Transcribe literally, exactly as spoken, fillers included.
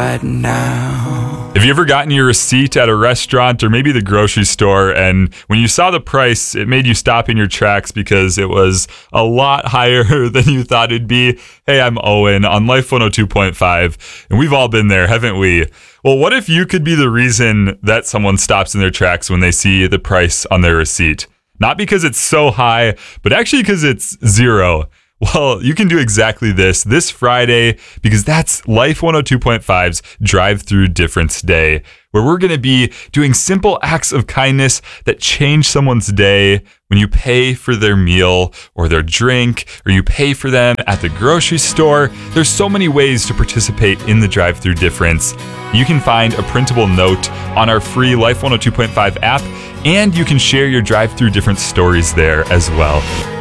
right now. Have you ever gotten your receipt at a restaurant or maybe the grocery store, and when you saw the price, it made you stop in your tracks because it was a lot higher than you thought it'd be? Hey, I'm Owen on Life one oh two point five, and we've all been there, haven't we? Well, what if you could be the reason that someone stops in their tracks when they see the price on their receipt? Not because it's so high, but actually because it's zero. Well, you can do exactly this this Friday, because that's Life one oh two point five's Drive-Through Difference Day, where we're going to be doing simple acts of kindness that change someone's day. When you pay for their meal or their drink, or you pay for them at the grocery store, there's so many ways to participate in the Drive-Through Difference. You can find a printable note on our free Life one oh two point five app, and you can share your Drive-Through Difference stories there as well.